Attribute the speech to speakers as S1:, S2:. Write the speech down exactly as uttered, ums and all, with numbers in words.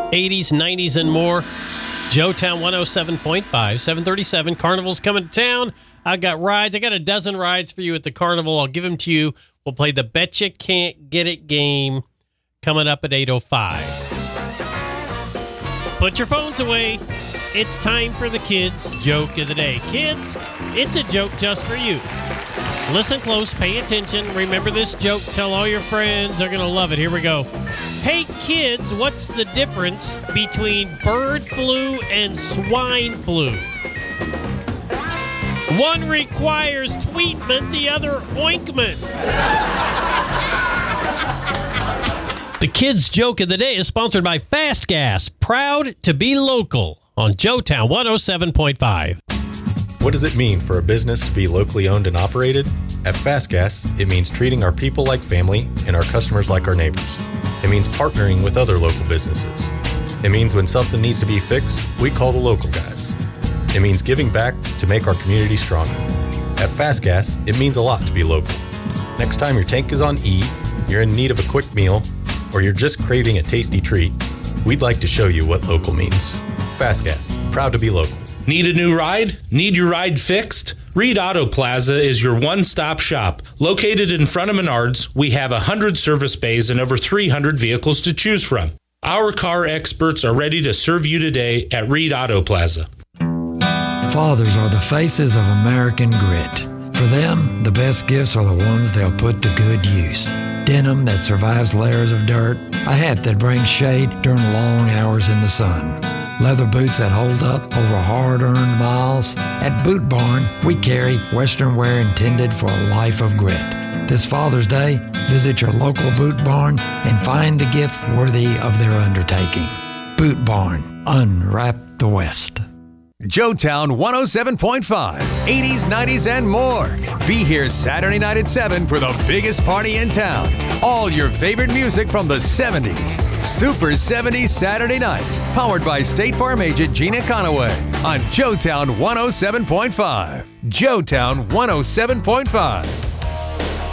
S1: eighties, nineties, and more. Joetown one oh seven point five, seven thirty-seven. Carnival's coming to town. I got rides. I got a dozen rides for you at the Carnival. I'll give them to you. We'll play the Betcha Can't Get It game coming up at eight oh five. Put your phones away. It's time for the kids' joke of the day. Kids, it's a joke just for you. Listen close, pay attention. Remember this joke. Tell all your friends. They're going to love it. Here we go. Hey, kids, what's the difference between bird flu and swine flu? One requires tweetment, the other ointment. The kids' joke of the day is sponsored by Fast Gas, proud to be local on Joetown one oh seven point five.
S2: What does it mean for a business to be locally owned and operated? At Fast Gas, it means treating our people like family and our customers like our neighbors. It means partnering with other local businesses. It means when something needs to be fixed, we call the local guys. It means giving back to make our community stronger. At Fast Gas, it means a lot to be local. Next time your tank is on E, you're in need of a quick meal, or you're just craving a tasty treat, we'd like to show you what local means. Fast Gas, proud to be local.
S3: Need a new ride? Need your ride fixed? Reed Auto Plaza is your one-stop shop. Located in front of Menards, we have one hundred service bays and over three hundred vehicles to choose from. Our car experts are ready to serve you today at Reed Auto Plaza.
S4: Fathers are the faces of American grit. For them, the best gifts are the ones they'll put to good use. Denim that survives layers of dirt, a hat that brings shade during long hours in the sun. Leather boots that hold up over hard-earned miles. At Boot Barn, we carry Western wear intended for a life of grit. This Father's Day, visit your local Boot Barn and find the gift worthy of their undertaking. Boot Barn, unwrap the West.
S5: Joetown one oh seven point five, eighties, nineties, and more. Be here Saturday night at seven for the biggest party in town. All your favorite music from the seventies. Super seventies Saturday nights. Powered by State Farm agent Gina Conaway on Joetown one oh seven point five. Joetown one oh seven point five.